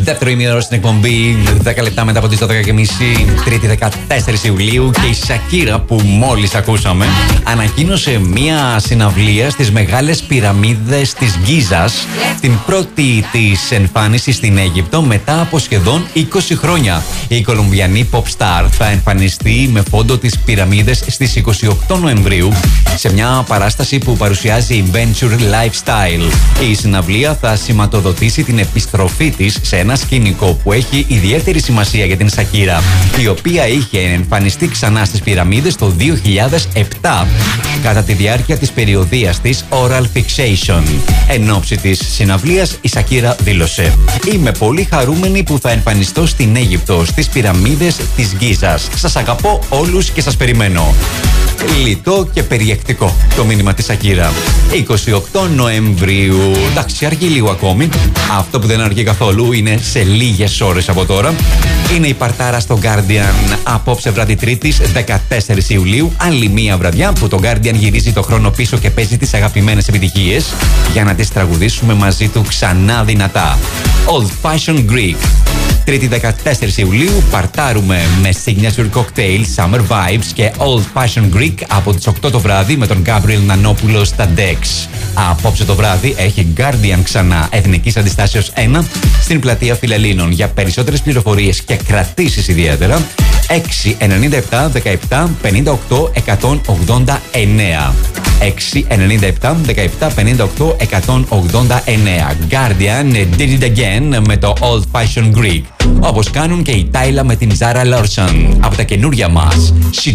Δεύτερο ημίωρο στην εκπομπή, 10 λεπτά μετά από τις 12.30, Τρίτη 14 Ιουλίου, και η Σακύρα που μόλις ακούσαμε ανακοίνωσε μία συναυλία στις μεγάλες πυραμίδες της Γκίζας, την πρώτη της εμφάνιση στην Αίγυπτο μετά από σχεδόν 20 χρόνια. Η Κολομβιανή pop star θα εμφανιστεί με φόντο τις πυραμίδες στις 28 Νοεμβρίου σε μια παράσταση που παρουσιάζει Venture Lifestyle. Η συναυλία θα σηματοδοτήσει την επιστροφή της σε ένα σκηνικό που έχει ιδιαίτερη σημασία για την Σακύρα, η οποία είχε εμφανιστεί ξανά στις πυραμίδες το 2007 κατά τη διάρκεια της περιοδίας της Oral Fixation. Εν ώψη της συναυλίας, η Σακύρα δήλωσε: «Είμαι πολύ χαρούμενη που θα εμφανιστώ στην Αίγυπτο, στις πυραμίδες της Γκίζας. Σας αγαπώ όλους και σας περιμένω». Λιτό και περιεκτικό το μήνυμα της Σακύρα. 28 Νοεμβρίου. Εντάξει, αργεί λίγο ακόμη. Αυτό που δεν αργεί καθόλου είναι σε λίγες ώρες από τώρα. Είναι η παρτάρα στο Guardian απόψε βράδυ Τρίτης 14 Ιουλίου. Άλλη μία βραδιά που το Guardian γυρίζει το χρόνο πίσω και παίζει τις αγαπημένες επιτυχίες για να τις τραγουδήσουμε μαζί του ξανά δυνατά. Old Fashioned Greek. Τρίτη 14 Ιουλίου παρτάρουμε με Signature Cocktail, Summer Vibes και Old Fashioned Greek από τις 8 το βράδυ με τον Gabriel Νανόπουλο στα Dex. Απόψε το βράδυ έχει Guardian ξανά Εθνικής Αντιστάσεως 1 στην πλατεία Φιλελλήνων. Για περισσότερες πληροφορίες και κρατήσεις ιδιαίτερα, 697 17 58 189. 697 17 58 189. Guardian did it again με το Old Fashioned Greek. Όπως κάνουν και η Tyla με την Zara Larson από τα καινούρια μας.